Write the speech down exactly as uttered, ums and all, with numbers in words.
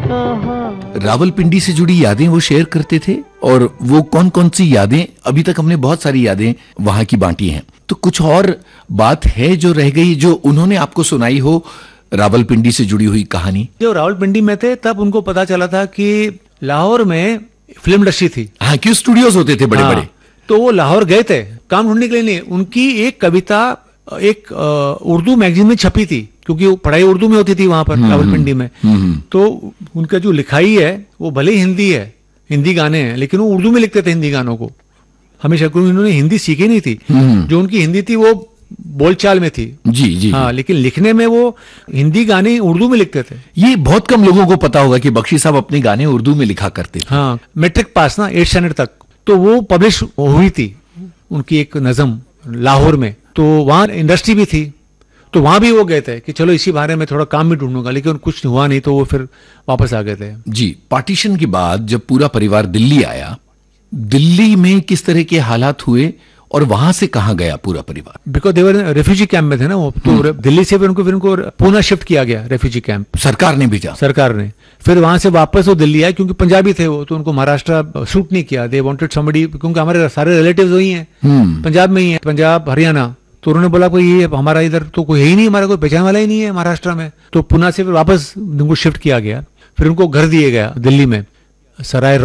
रावलपिंडी से जुड़ी यादें वो शेयर करते थे, और वो कौन कौन सी यादें, अभी तक हमने बहुत सारी यादें वहां की बांटी हैं, तो कुछ और बात है जो रह गई जो उन्होंने आपको सुनाई हो रावलपिंडी से जुड़ी हुई कहानी? जो रावलपिंडी में थे तब उनको पता चला था कि लाहौर में फिल्म इंडस्ट्री थी। हाँ, क्यों स्टूडियोज होते थे बड़े हाँ, बड़े। तो वो लाहौर गए थे काम ढूंढने के लिए। नहीं, उनकी एक कविता एक उर्दू मैगजीन में छपी थी, क्योंकि वो पढ़ाई उर्दू में होती थी वहां पर रावलपिंडी में। तो उनका जो लिखाई है वो भले ही हिंदी है, हिंदी गाने हैं, लेकिन वो उर्दू में लिखते थे हिंदी गानों को हमेशा, क्योंकि उन्होंने हिंदी सीखी नहीं थी। जो उनकी हिंदी थी वो बोलचाल में थी। जी जी। हाँ, लेकिन लिखने में वो हिंदी गाने उर्दू में लिखते थे। ये बहुत कम लोगों को पता होगा कि बख्शी साहब अपने गाने उर्दू में लिखा करते थे। हाँ, मैट्रिक पास ना एट स्टैंडर्ड तक, तो वो पब्लिश हुई थी उनकी एक नज़म लाहौर में। तो वहाँ इंडस्ट्री भी थी, तो वहां भी वो गए थे कि चलो इसी बारे में थोड़ा काम भी ढूंढूंगा, लेकिन कुछ हुआ नहीं, तो वो फिर वापस आ गए थे। जी, पार्टीशन के बाद जब पूरा परिवार दिल्ली आया, दिल्ली में किस तरह के हालात हुए और वहां से कहां गया पूरा परिवार? बिकॉज देवर रेफ्यूजी कैंप में थे ना वो, तो दिल्ली से फिर उनको फिर उनको पुनः शिफ्ट किया गया रेफ्यूजी कैंप, सरकार ने भेजा। सरकार ने फिर वहां से वापस वो दिल्ली आए, क्योंकि पंजाबी थे वो, तो उनको महाराष्ट्र सूट नहीं किया। दे वांटेड समबडी, क्योंकि हमारे सारे रिलेटिव्स वही हैं, पंजाब में ही है, पंजाब हरियाणा। तो उन्होंने बोला कोई ये हमारा इधर तो कोई है ही नहीं, हमारा कोई पहचान वाला ही नहीं है महाराष्ट्र में। तो पुणे से फिर वापस उनको शिफ्ट किया गया, फिर उनको घर दिए गया दिल्ली में, सराय